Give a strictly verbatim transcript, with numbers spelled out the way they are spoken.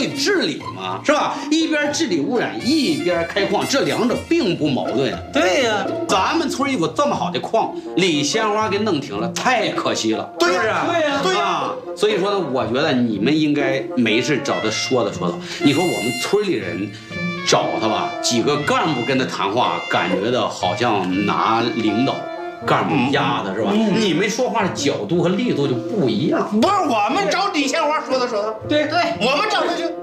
以治理嘛，是吧？一边治理污染，一边开矿，这两者并不矛盾。 对呀， 咱们村有这么好的矿，李鲜花给弄停了，太可惜了， 对呀， 对呀， 对呀。所以说呢，我觉得你们应该没事找他说道说道。你说我们村里人找他吧，几个干部跟他谈话，感觉到好像拿领导。干部压的是吧？嗯、你们说话的角度和力度就不一样。 不是我们找李鲜花说的说的， 对对，我们找他去。